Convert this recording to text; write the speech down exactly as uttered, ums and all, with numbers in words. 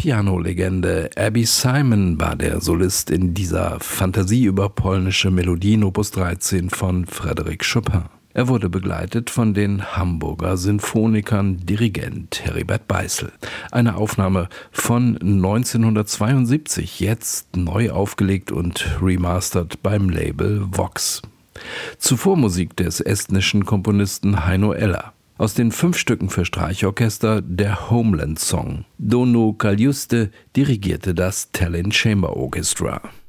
Pianolegende Abby Simon war der Solist in dieser Fantasie über polnische Melodien Opus dreizehn von Frédéric Chopin. Er wurde begleitet von den Hamburger Sinfonikern Dirigent Heribert Beißel. Eine Aufnahme von neunzehnhundertzweiundsiebzig, jetzt neu aufgelegt und remastert beim Label Vox. Zuvor Musik des estnischen Komponisten Heino Eller. Aus den fünf Stücken für Streichorchester der Homeland Song. Dono Kaljuste dirigierte das Tallinn Chamber Orchestra.